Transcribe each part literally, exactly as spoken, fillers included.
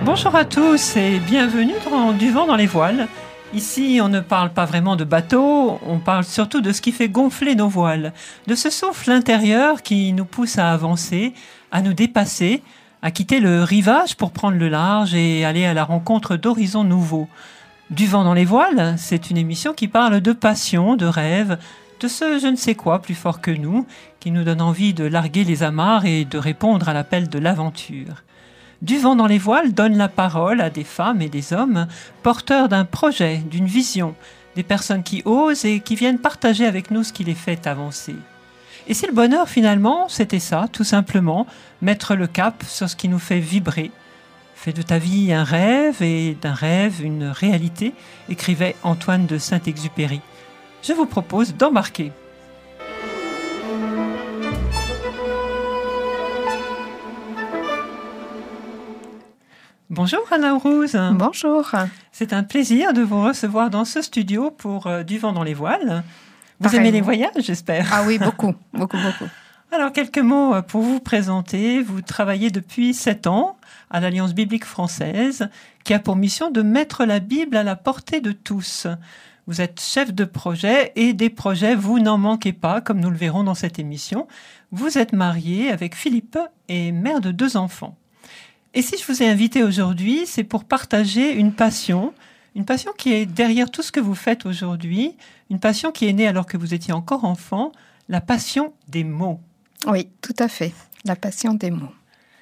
Bonjour à tous et bienvenue dans Du vent dans les voiles. Ici, on ne parle pas vraiment de bateau, on parle surtout de ce qui fait gonfler nos voiles, de ce souffle intérieur qui nous pousse à avancer, à nous dépasser, à quitter le rivage pour prendre le large et aller à la rencontre d'horizons nouveaux. Du vent dans les voiles, c'est une émission qui parle de passion, de rêve, de ce je ne sais quoi plus fort que nous, qui nous donne envie de larguer les amarres et de répondre à l'appel de l'aventure. Du vent dans les voiles donne la parole à des femmes et des hommes porteurs d'un projet, d'une vision, des personnes qui osent et qui viennent partager avec nous ce qui les fait avancer. Et si le bonheur finalement, c'était ça, tout simplement, mettre le cap sur ce qui nous fait vibrer. Fais de ta vie un rêve et d'un rêve une réalité, écrivait Antoine de Saint-Exupéry. Je vous propose d'embarquer. Bonjour Anna Ourouz. Bonjour. C'est un plaisir de vous recevoir dans ce studio pour euh, Du vent dans les voiles. Vous aimez les voyages, j'espère? Ah oui, beaucoup, beaucoup, beaucoup. Alors, quelques mots pour vous présenter. Vous travaillez depuis sept ans à l'Alliance biblique française, qui a pour mission de mettre la Bible à la portée de tous. Vous êtes chef de projet et des projets, vous n'en manquez pas, comme nous le verrons dans cette émission. Vous êtes marié avec Philippe et mère de deux enfants. Et si je vous ai invité aujourd'hui, c'est pour partager une passion, une passion qui est derrière tout ce que vous faites aujourd'hui, une passion qui est née alors que vous étiez encore enfant, la passion des mots. Oui, tout à fait, la passion des mots.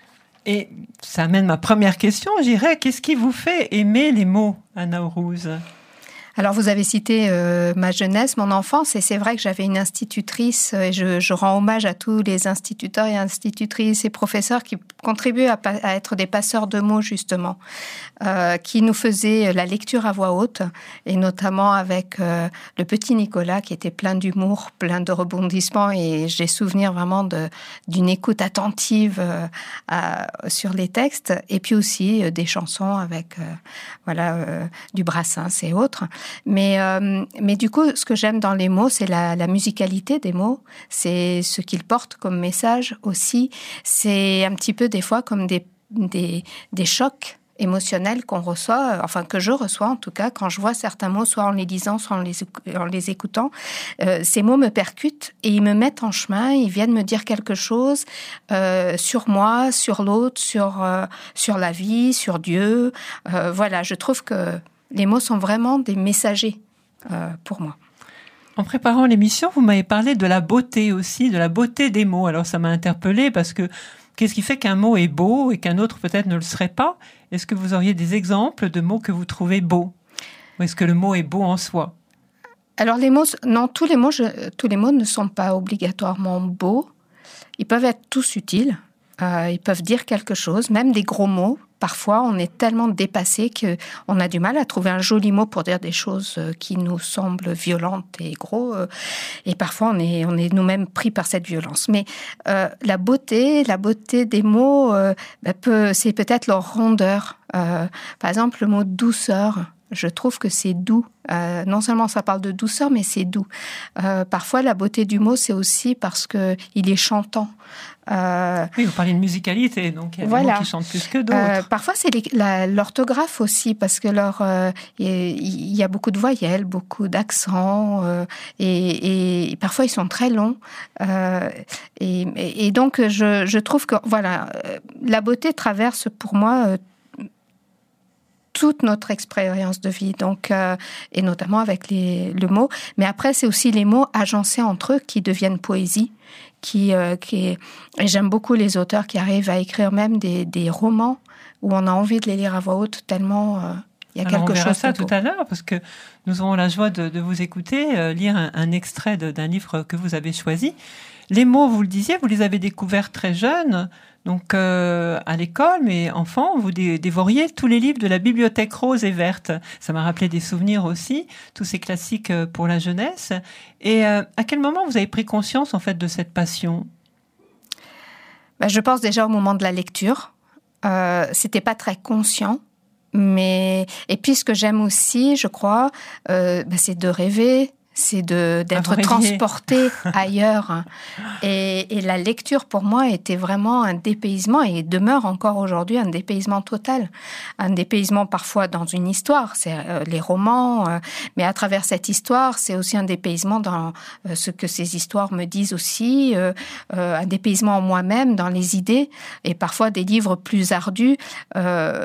Et ça amène ma première question, je dirais, qu'est-ce qui vous fait aimer les mots, Anna Ourouz ? Alors, vous avez cité euh, ma jeunesse, mon enfance, et c'est vrai que j'avais une institutrice, et je, je rends hommage à tous les instituteurs et institutrices et professeurs qui contribuent à, à être des passeurs de mots, justement, euh, qui nous faisaient la lecture à voix haute, et notamment avec euh, le petit Nicolas, qui était plein d'humour, plein de rebondissements, et j'ai souvenir vraiment de, d'une écoute attentive euh, à, sur les textes, et puis aussi euh, des chansons avec euh, voilà, euh, du Brassens et autres. Mais, euh, mais du coup, ce que j'aime dans les mots, c'est la, la musicalité des mots, c'est ce qu'ils portent comme message aussi. C'est un petit peu des fois comme des, des, des chocs émotionnels qu'on reçoit, enfin que je reçois en tout cas, quand je vois certains mots, soit en les lisant, soit en les, en les écoutant. Euh, ces mots me percutent et ils me mettent en chemin, ils viennent me dire quelque chose euh, sur moi, sur l'autre, sur, euh, sur la vie, sur Dieu. Euh, voilà, je trouve que les mots sont vraiment des messagers euh, pour moi. En préparant l'émission, vous m'avez parlé de la beauté aussi, de la beauté des mots. Alors ça m'a interpellée parce que qu'est-ce qui fait qu'un mot est beau et qu'un autre peut-être ne le serait pas ? Est-ce que vous auriez des exemples de mots que vous trouvez beaux ? Ou est-ce que le mot est beau en soi ? Alors les mots, non, tous les mots, je, tous les mots ne sont pas obligatoirement beaux. Ils peuvent être tous utiles. Euh, ils peuvent dire quelque chose, même des gros mots. Parfois, on est tellement dépassé qu'on a du mal à trouver un joli mot pour dire des choses qui nous semblent violentes et gros. Et parfois, on est, on est nous-mêmes pris par cette violence. Mais euh, la beauté, la beauté des mots, euh, bah, peut, c'est peut-être leur rondeur. Euh, par exemple, le mot douceur. Je trouve que c'est doux. Euh, non seulement ça parle de douceur, mais c'est doux. Euh, parfois, la beauté du mot, c'est aussi parce que il est chantant. Euh, oui, vous parlez de musicalité, donc il y a voilà. des mots qui chantent plus que d'autres. Euh, parfois, c'est les, la, l'orthographe aussi, parce que leur, euh, il y a beaucoup de voyelles, beaucoup d'accents, euh, et, et parfois ils sont très longs. Euh, et, et donc, je, je trouve que voilà, la beauté traverse pour moi euh, toute notre expérience de vie, donc euh, et notamment avec les, le mot. Mais après, c'est aussi les mots agencés entre eux qui deviennent poésie. Qui, euh, qui est... Et j'aime beaucoup les auteurs qui arrivent à écrire même des, des romans où on a envie de les lire à voix haute tellement euh, il y a Alors quelque on verra chose ça de tout beau. à l'heure parce que nous aurons la joie de, de vous écouter euh, lire un, un extrait de, d'un livre que vous avez choisi. Les mots, vous le disiez, vous les avez découverts très jeunes. Donc, euh, à l'école, mais enfant, vous dé- dévoriez tous les livres de la bibliothèque rose et verte. Ça m'a rappelé des souvenirs aussi, tous ces classiques pour la jeunesse. Et euh, à quel moment vous avez pris conscience, en fait, de cette passion ? Ben, je pense déjà au moment de la lecture. Euh, c'était pas très conscient. Mais et puis ce que j'aime aussi, je crois, euh, ben, c'est de rêver, c'est de, d'être transporté ailleurs. Et, et la lecture, pour moi, était vraiment un dépaysement et demeure encore aujourd'hui un dépaysement total. Un dépaysement parfois dans une histoire, c'est euh, les romans, euh, mais à travers cette histoire, c'est aussi un dépaysement dans euh, ce que ces histoires me disent aussi, euh, euh, un dépaysement en moi-même, dans les idées, et parfois des livres plus ardus, euh,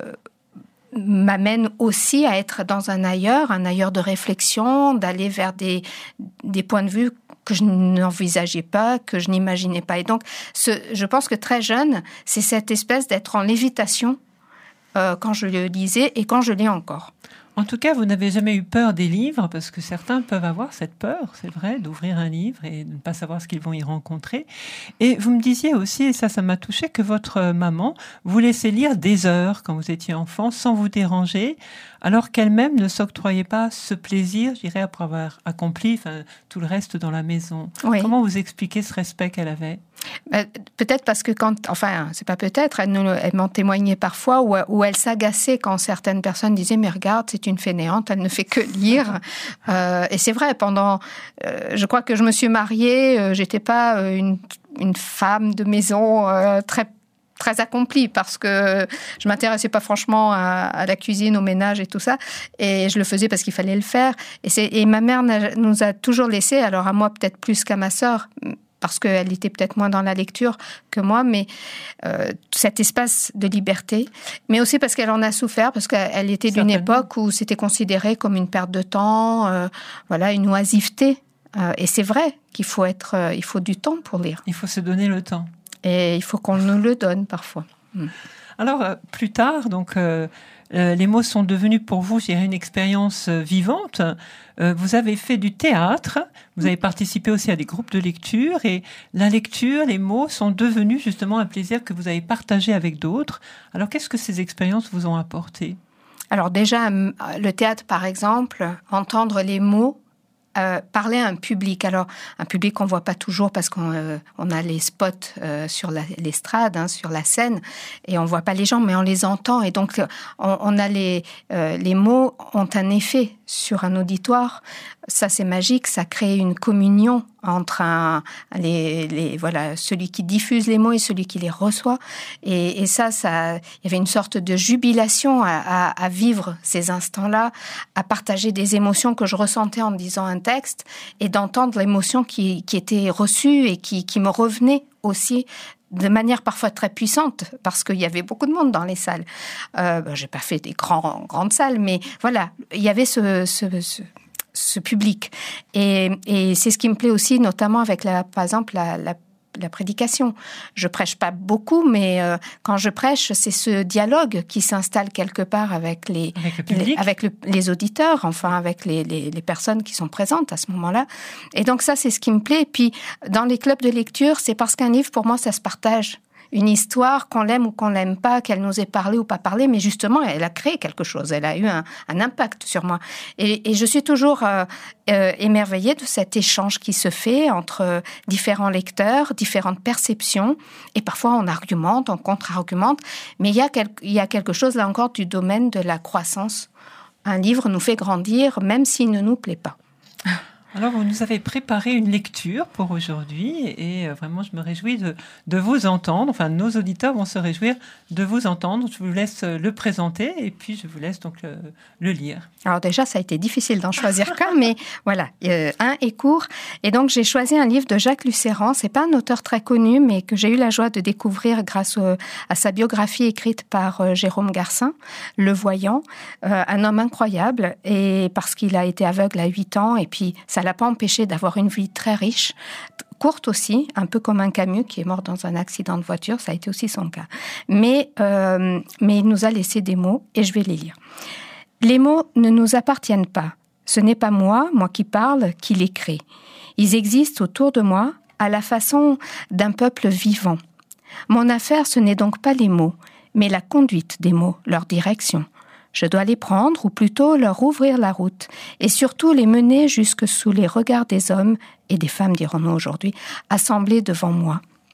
m'amène aussi à être dans un ailleurs, un ailleurs de réflexion, d'aller vers des, des points de vue que je n'envisageais pas, que je n'imaginais pas. Et donc, ce, je pense que très jeune, c'est cette espèce d'être en lévitation euh, quand je le lisais et quand je lis encore. En tout cas, vous n'avez jamais eu peur des livres, parce que certains peuvent avoir cette peur, c'est vrai, d'ouvrir un livre et de ne pas savoir ce qu'ils vont y rencontrer. Et vous me disiez aussi, et ça, ça m'a touchée, que votre maman vous laissait lire des heures quand vous étiez enfant, sans vous déranger, alors qu'elle-même ne s'octroyait pas ce plaisir, je dirais, après avoir accompli enfin, tout le reste dans la maison. Oui. Comment vous expliquez ce respect qu'elle avait ? Euh, peut-être parce que quand, enfin, c'est pas peut-être, elle, nous, elle m'en témoignait parfois, où, où elle s'agaçait quand certaines personnes disaient « mais regarde, c'est une fainéante, elle ne fait que lire ». Euh, et c'est vrai, pendant, euh, je crois que je me suis mariée, euh, j'étais pas euh, une, une femme de maison euh, très très accomplie, parce que je m'intéressais pas franchement à, à la cuisine, au ménage et tout ça, et je le faisais parce qu'il fallait le faire. Et, c'est, et ma mère nous a toujours laissé, alors à moi peut-être plus qu'à ma sœur, parce qu'elle était peut-être moins dans la lecture que moi, mais euh, cet espace de liberté, mais aussi parce qu'elle en a souffert, parce qu'elle était d'une époque où c'était considéré comme une perte de temps, euh, voilà, une oisiveté. Euh, et c'est vrai qu'il faut être, euh, il faut du temps pour lire. Il faut se donner le temps. Et il faut qu'on nous le donne parfois. Mm. Alors, euh, plus tard, donc, euh, euh, les mots sont devenus pour vous, je dirais, une expérience euh, vivante. Euh, vous avez fait du théâtre, vous avez participé aussi à des groupes de lecture, et la lecture, les mots sont devenus justement un plaisir que vous avez partagé avec d'autres. Alors, qu'est-ce que ces expériences vous ont apporté ? Alors déjà, le théâtre, par exemple, entendre les mots, Euh, parler à un public. Alors, un public qu'on voit pas toujours parce qu'on euh, on a les spots euh, sur la, l'estrade, hein, sur la scène, et on voit pas les gens, mais on les entend. Et donc, on, on a les, euh, les mots ont un effet sur un auditoire. Ça, c'est magique. Ça crée une communion entre un, les, les, voilà, celui qui diffuse les mots et celui qui les reçoit. Et, et ça, ça, il y avait une sorte de jubilation à, à, à vivre ces instants-là, à partager des émotions que je ressentais en disant un texte, et d'entendre l'émotion qui, qui était reçue et qui, qui me revenait aussi de manière parfois très puissante, parce qu'il y avait beaucoup de monde dans les salles. Euh, ben, j'ai pas fait des grands, grandes salles, mais voilà, il y avait ce, ce, ce, ce public. Et, et c'est ce qui me plaît aussi, notamment avec, la, par exemple, la, la la prédication. Je prêche pas beaucoup, mais euh, quand je prêche, c'est ce dialogue qui s'installe quelque part avec les, avec le public. les, avec le, les auditeurs, enfin avec les, les, les personnes qui sont présentes à ce moment-là. Et donc ça, c'est ce qui me plaît. Et puis, dans les clubs de lecture, c'est parce qu'un livre, pour moi, ça se partage. Une histoire, qu'on l'aime ou qu'on l'aime pas, qu'elle nous ait parlé ou pas parlé, mais justement, elle a créé quelque chose, elle a eu un, un impact sur moi. Et, et je suis toujours euh, euh, émerveillée de cet échange qui se fait entre différents lecteurs, différentes perceptions, et parfois on argumente, on contre-argumente, mais il y a, quel, il y a quelque chose, là encore, du domaine de la croissance. Un livre nous fait grandir, même s'il ne nous plaît pas. Alors, vous nous avez préparé une lecture pour aujourd'hui, et vraiment, je me réjouis de, de vous entendre. Enfin, nos auditeurs vont se réjouir de vous entendre. Je vous laisse le présenter, et puis je vous laisse donc le, le lire. Alors déjà, ça a été difficile d'en choisir qu'un, mais voilà, euh, un est court. Et donc, j'ai choisi un livre de Jacques Lucéran. C'est pas un auteur très connu, mais que j'ai eu la joie de découvrir grâce au, à sa biographie écrite par euh, Jérôme Garcin, Le Voyant, euh, un homme incroyable, et parce qu'il a été aveugle à huit ans, et puis ça l'a pas empêché d'avoir une vie très riche, courte aussi, un peu comme un Camus qui est mort dans un accident de voiture, ça a été aussi son cas. Mais, euh, mais il nous a laissé des mots, et je vais les lire. Les mots ne nous appartiennent pas. Ce n'est pas moi, moi qui parle, qui les crée. Ils existent autour de moi à la façon d'un peuple vivant. Mon affaire, ce n'est donc pas les mots, mais la conduite des mots, leur direction. Je dois les prendre, ou plutôt leur ouvrir la route, et surtout les mener jusque sous les regards des hommes, et des femmes dirons-nous aujourd'hui, assemblés devant moi.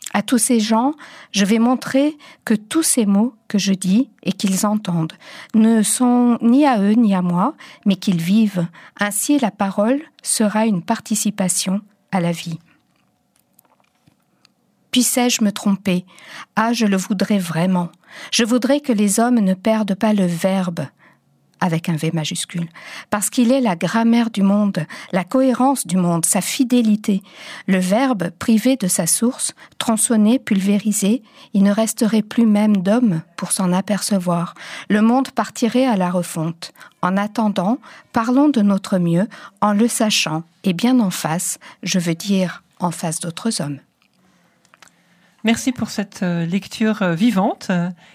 À tous ces gens, je vais montrer que tous ces mots que je dis et qu'ils entendent ne sont ni à eux ni à moi, mais qu'ils vivent. Ainsi, la parole sera une participation à la vie. Puissais-je me tromper ? Ah, je le voudrais vraiment. Je voudrais que les hommes ne perdent pas le verbe, avec un V majuscule, parce qu'il est la grammaire du monde, la cohérence du monde, sa fidélité. Le verbe, privé de sa source, tronçonné, pulvérisé, il ne resterait plus même d'homme pour s'en apercevoir. Le monde partirait à la refonte. En attendant, parlons de notre mieux, en le sachant, et bien en face, je veux dire en face d'autres hommes. Merci pour cette lecture vivante.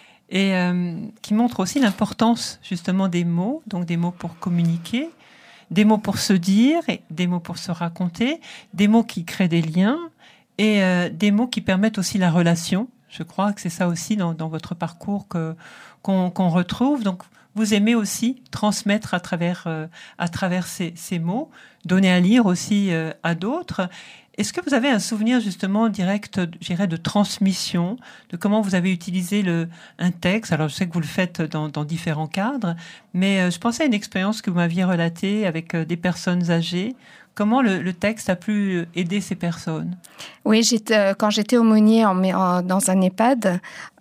Et euh, qui montre aussi l'importance justement des mots, donc des mots pour communiquer, des mots pour se dire, et des mots pour se raconter, des mots qui créent des liens et euh, des mots qui permettent aussi la relation. Je crois que c'est ça aussi dans, dans votre parcours que, qu'on, qu'on retrouve. Donc vous aimez aussi transmettre à travers, euh, à travers ces, ces mots, donner à lire aussi euh, à d'autres. Est-ce que vous avez un souvenir justement direct, je dirais, de transmission, de comment vous avez utilisé le, un texte ? Alors je sais que vous le faites dans, dans différents cadres, mais euh, je pensais à une expérience que vous m'aviez relatée avec euh, des personnes âgées. Comment le, le texte a pu aider ces personnes ? Oui, j'étais, euh, quand j'étais aumônier en, en, dans un EHPAD,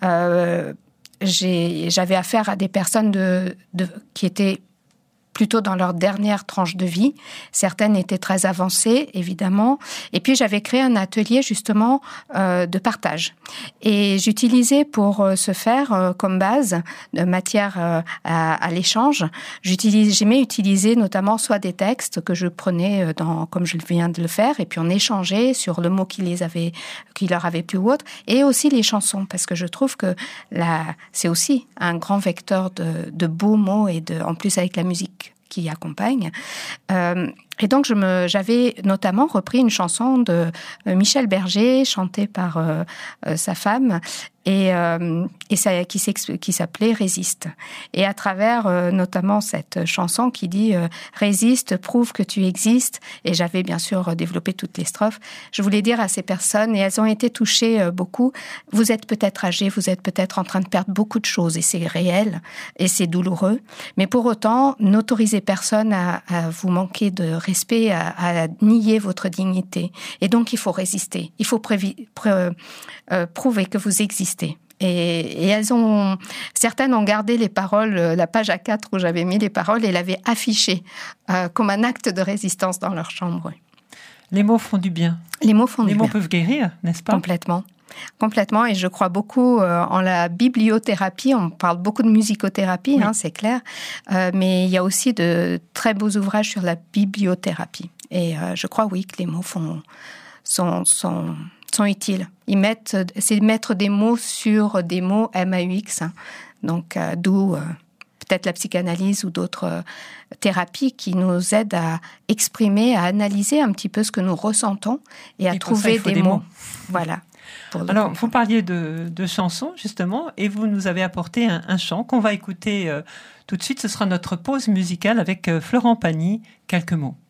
euh, j'ai, j'avais affaire à des personnes de, de, qui étaient plutôt dans leur dernière tranche de vie. Certaines étaient très avancées, évidemment. Et puis, j'avais créé un atelier, justement, euh, de partage. Et j'utilisais pour euh, ce faire, euh, comme base de matière euh, à, à l'échange, j'utilise, j'aimais utiliser notamment soit des textes que je prenais, dans, comme je viens de le faire, et puis on échangeait sur le mot qui, les avait, qui leur avait plu ou autre, et aussi les chansons, parce que je trouve que la, c'est aussi un grand vecteur de, de beaux mots, et de, en plus avec la musique qui accompagne. Euh, et donc, je me, j'avais notamment repris une chanson de Michel Berger, chantée par euh, euh, sa femme, et, euh, et ça, qui, qui s'appelait « Résiste ». Et à travers euh, notamment cette chanson qui dit euh, « Résiste, prouve que tu existes », et j'avais bien sûr développé toutes les strophes, je voulais dire à ces personnes, et elles ont été touchées euh, beaucoup, vous êtes peut-être âgés, vous êtes peut-être en train de perdre beaucoup de choses, et c'est réel, et c'est douloureux, mais pour autant, n'autorisez personne à, à vous manquer de respect, à, à nier votre dignité. Et donc, il faut résister, il faut prévi, pré, euh, prouver que vous existez. Et, et elles ont, certaines ont gardé les paroles, la page A quatre où j'avais mis les paroles, et l'avaient affiché euh, comme un acte de résistance dans leur chambre. Les mots font du bien. Les mots font les du bien. Les bien. mots peuvent guérir, n'est-ce pas ? Complètement. Complètement, et je crois beaucoup euh, en la bibliothérapie. On parle beaucoup de musicothérapie, oui. hein, c'est clair, euh, mais il y a aussi de très beaux ouvrages sur la bibliothérapie. Et euh, je crois, oui, que les mots font, sont, sont, sont utiles. Ils mettent, c'est mettre des mots sur des mots M A U X, hein. Donc euh, d'où euh, peut-être la psychanalyse ou d'autres euh, thérapies qui nous aident à exprimer, à analyser un petit peu ce que nous ressentons et à et trouver ça, des, des mots. mots. Voilà. Alors, comprendre. Vous parliez de, de chansons, justement, et vous nous avez apporté un, un chant qu'on va écouter euh, tout de suite. Ce sera notre pause musicale avec euh, Florent Pagny, quelques mots.